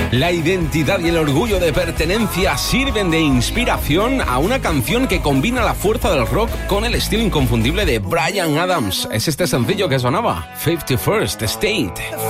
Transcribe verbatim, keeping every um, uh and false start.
La identidad y el orgullo de pertenencia sirven de inspiración a una canción que combina la fuerza del rock con el estilo inconfundible de Bryan Adams. Es este sencillo que sonaba, fifty-first State.